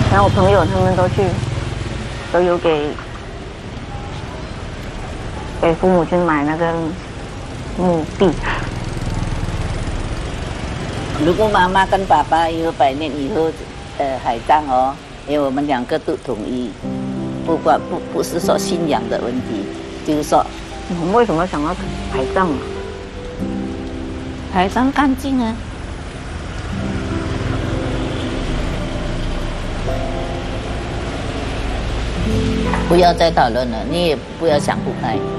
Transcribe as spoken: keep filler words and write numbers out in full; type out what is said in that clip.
然后我朋友他们都去，都有给给父母亲买那个墓地。 如果妈妈跟爸爸以后百年以后，呃，海葬哦，因为我们两个都同意，不管不不是说信仰的问题，就是说， 你们为什么想要海葬啊？ 海葬干净啊。不要再讨论了，你也不要想不开。